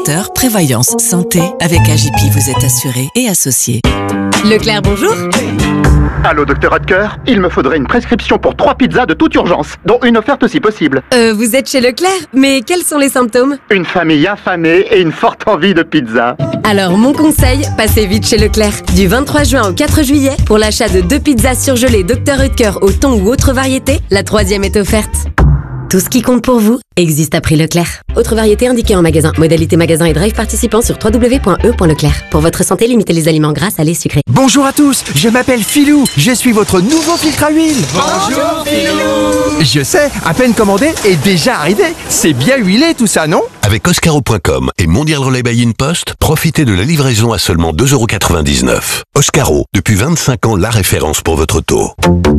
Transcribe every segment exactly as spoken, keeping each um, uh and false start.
Opérateur, prévoyance, santé. Avec A J P, vous êtes assuré et associé. Leclerc, bonjour. Allô, docteur Hodker, il me faudrait une prescription pour trois pizzas de toute urgence, dont une offerte si possible. Euh, vous êtes chez Leclerc, mais quels sont les symptômes? Une famille affamée et une forte envie de pizza. Alors, mon conseil, passez vite chez Leclerc. Du vingt-trois juin au quatre juillet, pour l'achat de deux pizzas surgelées docteur Hodker au thon ou autre variété, la troisième est offerte. Tout ce qui compte pour vous existe à prix Leclerc. Autre variété indiquée en magasin. Modalité magasin et drive participant sur w w w point e point leclerc. Pour votre santé, limitez les aliments gras, salés, sucrés. Bonjour à tous, je m'appelle Philou. Je suis votre nouveau filtre à huile. Bonjour Philou. Je sais, à peine commandé et déjà arrivé. C'est bien huilé tout ça, non? Avec Oscaro point com et Mondial Relay by InPost, profitez de la livraison à seulement deux euros quatre-vingt-dix-neuf. Oscaro, depuis vingt-cinq ans, la référence pour votre auto.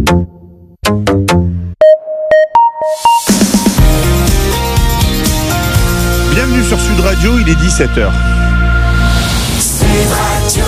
Bienvenue sur Sud Radio, il est dix-sept heures. Sud Radio.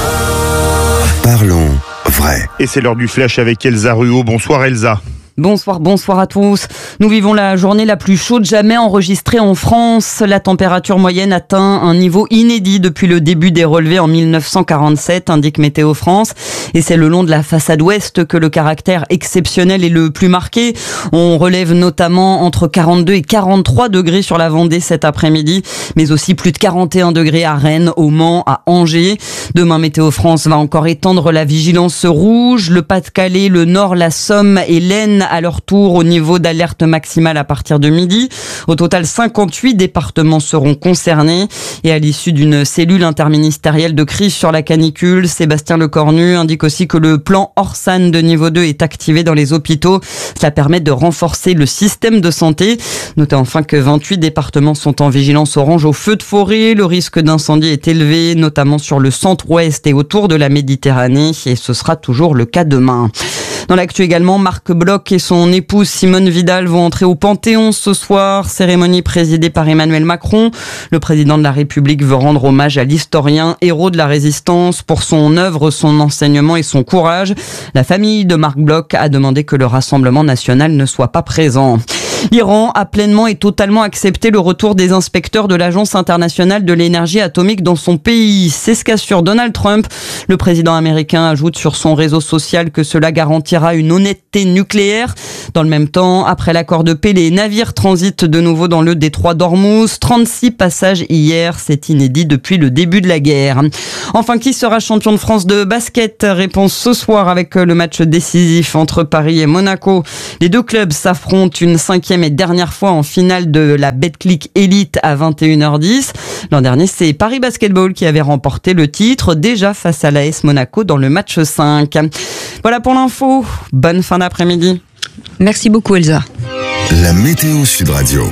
Parlons vrai. Et c'est l'heure du flash avec Elsa Ruot. Bonsoir Elsa. Bonsoir, bonsoir à tous. Nous vivons la journée la plus chaude jamais enregistrée en France. La température moyenne atteint un niveau inédit depuis le début des relevés en mille neuf cent quarante-sept, indique Météo France. Et c'est le long de la façade ouest que le caractère exceptionnel est le plus marqué. On relève notamment entre quarante-deux et quarante-trois degrés sur la Vendée cet après-midi, mais aussi plus de quarante et un degrés à Rennes, au Mans, à Angers. Demain, Météo France va encore étendre la vigilance rouge. Le Pas-de-Calais, le Nord, la Somme et l'Aisne à leur tour au niveau d'alerte maximale à partir de midi. Au total, cinquante-huit départements seront concernés. Et à l'issue d'une cellule interministérielle de crise sur la canicule, Sébastien Lecornu indique aussi que le plan Orsan de niveau deux est activé dans les hôpitaux. Cela permet de renforcer le système de santé. Notez enfin que vingt-huit départements sont en vigilance orange au feu de forêt. Le risque d'incendie est élevé, notamment sur le centre-ouest et autour de la Méditerranée. Et ce sera toujours le cas demain. Dans l'actu également, Marc Bloch et son épouse Simone Vidal vont entrer au Panthéon ce soir. Cérémonie présidée par Emmanuel Macron. Le président de la République veut rendre hommage à l'historien, héros de la résistance, pour son œuvre, son enseignement et son courage. La famille de Marc Bloch a demandé que le Rassemblement national ne soit pas présent. L'Iran a pleinement et totalement accepté le retour des inspecteurs de l'Agence internationale de l'énergie atomique dans son pays. C'est ce qu'assure Donald Trump. Le président américain ajoute sur son réseau social que cela garantira une honnêteté nucléaire. Dans le même temps, après l'accord de paix, les navires transitent de nouveau dans le détroit d'Ormuz. trente-six passages hier, c'est inédit depuis le début de la guerre. Enfin, qui sera champion de France de basket? Réponse ce soir avec le match décisif entre Paris et Monaco. Les deux clubs s'affrontent une cinquième et dernière fois en finale de la Betclic Elite à vingt et une heures dix. L'an dernier, c'est Paris Basketball qui avait remporté le titre, déjà face à l'A S Monaco dans le match cinq. Voilà pour l'info. Bonne fin d'après-midi. Merci beaucoup Elsa. La météo Sud Radio.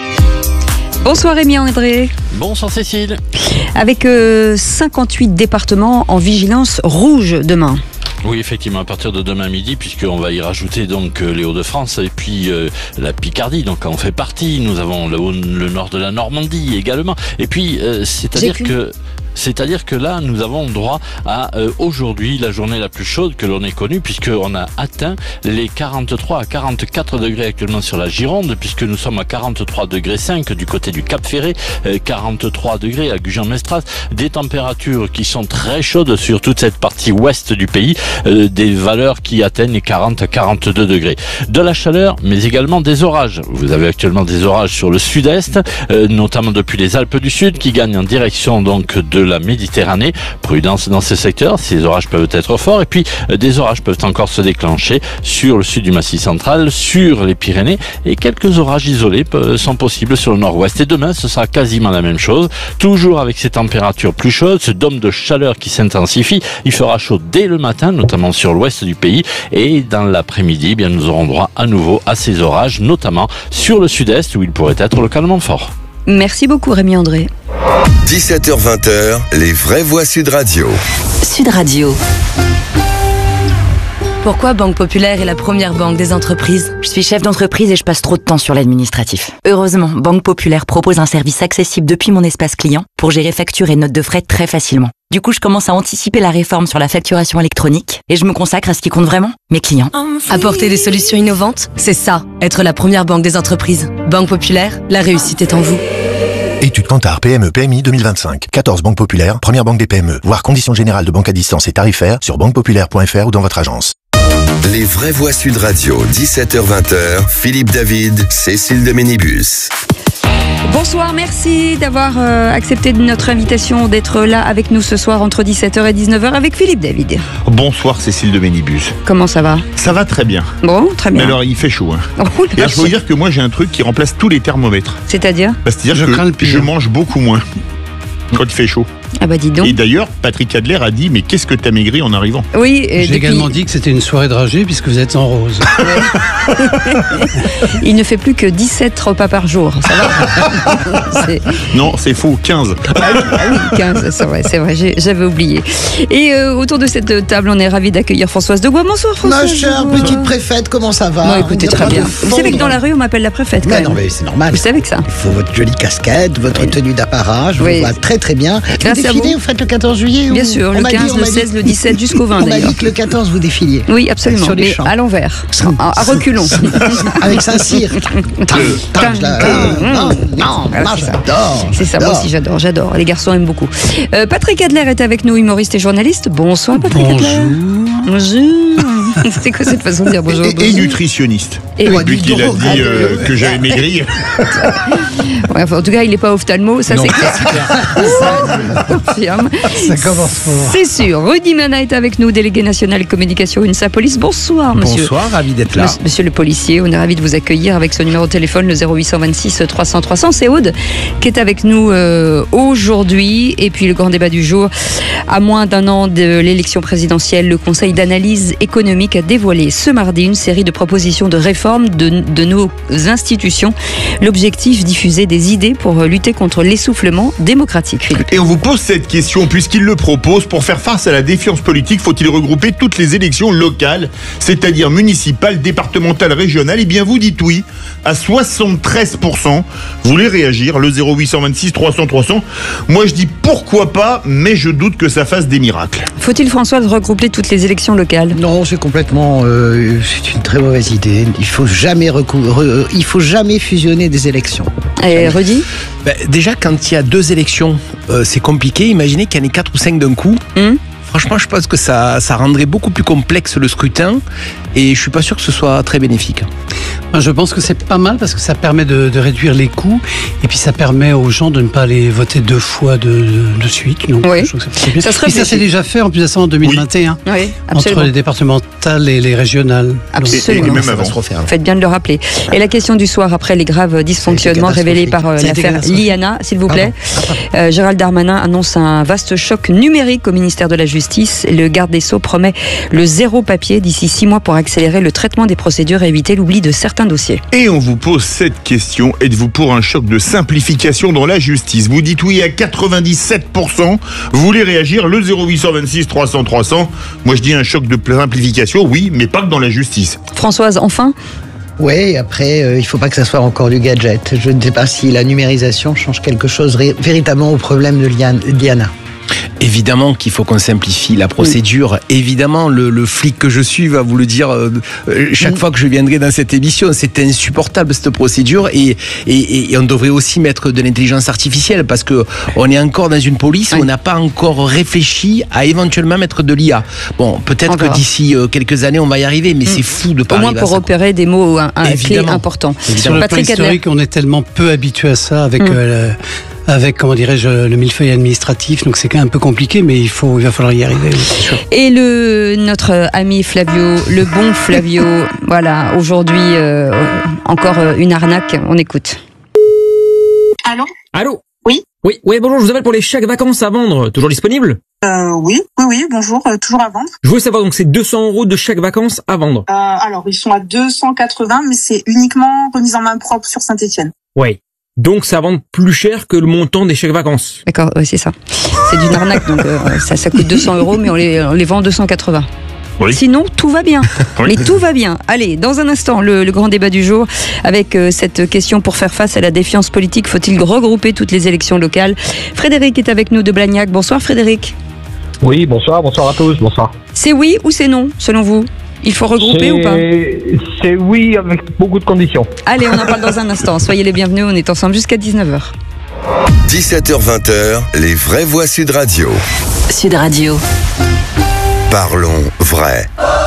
Bonsoir Rémi André. Bonsoir Cécile. Avec euh, cinquante-huit départements en vigilance rouge demain. Oui, effectivement, à partir de demain midi, puisqu'on va y rajouter donc les Hauts-de-France et puis euh, la Picardie, donc on fait partie. Nous avons le, le nord de la Normandie également. Et puis, euh, c'est-à-dire que... C'est-à-dire que là, nous avons droit à euh, aujourd'hui la journée la plus chaude que l'on ait connue, puisqu'on a atteint les quarante-trois à quarante-quatre degrés actuellement sur la Gironde, puisque nous sommes à quarante-trois degrés cinq du côté du Cap Ferré, euh, quarante-trois degrés à Gujan-Mestras, des températures qui sont très chaudes sur toute cette partie ouest du pays, euh, des valeurs qui atteignent les quarante à quarante-deux degrés. De la chaleur, mais également des orages. Vous avez actuellement des orages sur le sud-est, euh, notamment depuis les Alpes du Sud, qui gagnent en direction donc de la Méditerranée. Prudence dans ces secteurs, ces orages peuvent être forts et puis euh, des orages peuvent encore se déclencher sur le sud du Massif central, sur les Pyrénées et quelques orages isolés peuvent, sont possibles sur le nord-ouest. Et demain, ce sera quasiment la même chose, toujours avec ces températures plus chaudes, ce dôme de chaleur qui s'intensifie. Il fera chaud dès le matin, notamment sur l'ouest du pays, et dans l'après-midi, eh bien nous aurons droit à nouveau à ces orages, notamment sur le sud-est où ils pourraient être localement forts. Merci beaucoup Rémi André. dix-sept heures vingt, les vraies voix Sud Radio. Sud Radio. Pourquoi Banque Populaire est la première banque des entreprises? Je suis chef d'entreprise et je passe trop de temps sur l'administratif. Heureusement, Banque Populaire propose un service accessible depuis mon espace client pour gérer factures et notes de frais très facilement. Du coup, je commence à anticiper la réforme sur la facturation électronique et je me consacre à ce qui compte vraiment, mes clients. Apporter des solutions innovantes, c'est ça, être la première banque des entreprises. Banque Populaire, la réussite est en vous. Étude Kantar P M E P M I deux mille vingt-cinq. quatorze banques populaires, première banque des P M E. Voir conditions générales de banque à distance et tarifaires sur banque populaire point f r ou dans votre agence. Les vraies voix Sud Radio, dix-sept heures vingt, Philippe David, Cécile de Ménibus. Bonsoir, merci d'avoir euh, accepté notre invitation d'être là avec nous ce soir entre dix-sept heures et dix-neuf heures avec Philippe David. Bonsoir Cécile de Ménibus. Comment ça va? Ça va très bien. Bon, très bien. Mais alors il fait chaud. Hein. Oh, et alors, je peux vous dire que moi j'ai un truc qui remplace tous les thermomètres. C'est-à-dire bah, C'est-à-dire je que je mange beaucoup moins quand il fait chaud. Ah bah dis donc. Et d'ailleurs, Patrick Adler a dit, mais qu'est-ce que t'as maigri en arrivant? Oui. J'ai depuis... également dit que c'était une soirée dragée puisque vous êtes en rose. Il ne fait plus que dix-sept repas par jour, ça va? c'est... Non, c'est faux, quinze. Ah oui, ah oui quinze, c'est vrai, c'est vrai, j'ai, j'avais oublié. Et euh, autour de cette table, on est ravis d'accueillir Françoise de Goua. Bonsoir Françoise. Ma chère petite préfète, comment ça va? Non, écoutez, très bien. Vous savez que dans la rue, on m'appelle la préfète quand mais même. Non, mais c'est normal. Vous savez que ça. Il faut votre jolie casquette, votre oui. tenue d'apparat, je oui. vous vois très très bien. Vous défilez, vous faites le quatorze juillet? Bien sûr, le quinze, le seize, le dix-sept jusqu'au vingt on d'ailleurs. On m'a dit que le quatorze vous défiliez. Oui, absolument, sur mais à l'envers, à, à reculons. Avec Saint-Cyr. Non, j'adore. C'est ça, moi aussi j'adore, j'adore. Les garçons aiment beaucoup. Euh, Patrick Adler est avec nous, humoriste et journaliste. Bonsoir Patrick bonjour. Adler. Bonjour. C'est quoi cette façon de dire bonjour? Et, et nutritionniste. Et depuis qu'il a dit euh, que j'avais maigri. Ouais, enfin, en tout cas, il n'est pas ophtalmo, ça non, c'est clair. Ça, je confirme. Ça commence fort. C'est sûr. Rudy Mana est avec nous, délégué national communication UNSA Police. Bonsoir, monsieur. Bonsoir, ravi d'être là. Monsieur, monsieur le policier, on est ravi de vous accueillir avec son numéro de téléphone, le zéro huit cent vingt-six trois cents trois cents. C'est Aude qui est avec nous euh, aujourd'hui. Et puis le grand débat du jour. À moins d'un an de l'élection présidentielle, le Conseil d'analyse économique a dévoilé ce mardi une série de propositions de réforme de, de nos institutions. L'objectif, diffuser des idées pour lutter contre l'essoufflement démocratique. Philippe. Et on vous pose cette question, puisqu'il le propose, pour faire face à la défiance politique, faut-il regrouper toutes les élections locales, c'est-à-dire municipales, départementales, régionales? Eh bien, vous dites oui, à soixante-treize pour cent. Vous voulez réagir, le zéro huit cent vingt-six trois cents trois cents. Moi, je dis pourquoi pas, mais je doute que ça fasse des miracles. Faut-il, Françoise, regrouper toutes les élections locales? Non, c'est complètement... Euh, c'est une très mauvaise idée. Il faut jamais recou- re- il faut jamais fusionner des élections. Et Rudy? Ben, déjà, quand il y a deux élections, euh, c'est compliqué. Imaginez qu'il y en ait quatre ou cinq d'un coup. Mmh. Franchement, je pense que ça, ça rendrait beaucoup plus complexe le scrutin et je suis pas sûr que ce soit très bénéfique. Je pense que c'est pas mal parce que ça permet de, de réduire les coûts et puis ça permet aux gens de ne pas aller voter deux fois de, de, de suite. Donc, oui. je trouve que c'est bien. Ça, serait et ça s'est déjà fait en plus de ça en deux mille vingt et un. Oui, absolument. Entre les départementales et les régionales. Absolument. Et, et même avant. Faites bien de le rappeler. Et la question du soir après les graves dysfonctionnements révélés par euh, l'affaire Liana, s'il vous plaît. Euh, Gérald Darmanin annonce un vaste choc numérique au ministère de la Justice. Le garde des Sceaux promet le zéro papier d'ici six mois pour accélérer le traitement des procédures et éviter l'oubli de certains dossiers. Et on vous pose cette question, êtes-vous pour un choc de simplification dans la justice? Vous dites oui à quatre-vingt-dix-sept pour cent. Vous voulez réagir, le zéro huit cent vingt-six trois cents trois cents. Moi je dis un choc de simplification, oui, mais pas que dans la justice. Françoise, enfin? Oui, après, euh, il ne faut pas que ça soit encore du gadget. Je ne sais pas si la numérisation change quelque chose ré- véritablement au problème de Liana. Évidemment qu'il faut qu'on simplifie la procédure. Oui. Évidemment, le, le flic que je suis va vous le dire euh, chaque mmh. fois que je viendrai dans cette émission. C'est insupportable cette procédure et, et, et on devrait aussi mettre de l'intelligence artificielle parce que on est encore dans une police oui. où on n'a pas encore réfléchi à éventuellement mettre de l'I A. Bon, peut-être que d'ici euh, quelques années on va y arriver, mais mmh. c'est fou de pas Au moins pour repérer des mots un, un clés importants. Sur le Patrick plan historique, Adler. On est tellement peu habitué à ça avec. Mmh. Euh, avec, comment dirais-je, le millefeuille administratif, donc c'est quand même un peu compliqué, mais il, faut, il va falloir y arriver, c'est sûr. Et le, notre ami Flavio, le bon Flavio, voilà, aujourd'hui, euh, encore une arnaque, on écoute. Allô? Allô? Oui? Oui, oui, bonjour, je vous appelle pour les chèques vacances à vendre, toujours disponible? Euh, oui, oui, oui, bonjour, euh, toujours à vendre. Je voulais savoir, donc c'est deux cents euros de chèques vacances à vendre. Euh, alors, ils sont à deux cent quatre-vingts, mais c'est uniquement remise en main propre sur Saint-Étienne. Ouais. Donc ça vend plus cher que le montant des chèques vacances. D'accord, ouais, c'est ça. C'est d'une arnaque, donc euh, ça, ça coûte deux cents euros, mais on les, on les vend deux cent quatre-vingts. Oui. Sinon, tout va bien. Oui. Mais tout va bien. Allez, dans un instant, le, le grand débat du jour avec euh, cette question pour faire face à la défiance politique. Faut-il regrouper toutes les élections locales? Frédéric est avec nous de Blagnac. Bonsoir Frédéric. Oui, bonsoir, bonsoir à tous, bonsoir. C'est oui ou c'est non, selon vous? Il faut regrouper c'est... ou pas? C'est oui, avec beaucoup de conditions. Allez, on en parle dans un instant. Soyez les bienvenus, on est ensemble jusqu'à dix-neuf heures. dix-sept heures vingt, les vraies voix Sud Radio. Sud Radio. Parlons vrai.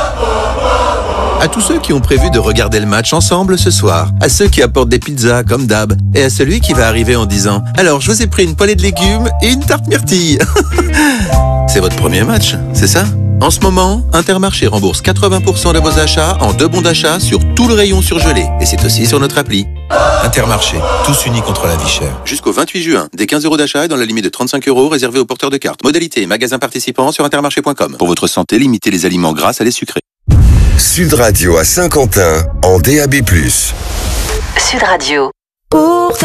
À tous ceux qui ont prévu de regarder le match ensemble ce soir, à ceux qui apportent des pizzas comme d'hab, et à celui qui va arriver en disant « Alors, je vous ai pris une poêlée de légumes et une tarte myrtille !» C'est votre premier match, c'est ça ? En ce moment, Intermarché rembourse quatre-vingts pour cent de vos achats en deux bons d'achat sur tout le rayon surgelé. Et c'est aussi sur notre appli. Intermarché, tous unis contre la vie chère. Jusqu'au vingt-huit juin, des quinze euros d'achat et dans la limite de trente-cinq euros réservés aux porteurs de cartes. Modalité et magasins participants sur intermarché point com. Pour votre santé, limitez les aliments gras à les sucrés. Sud Radio à Saint-Quentin en D A B plus. Sud Radio. Pour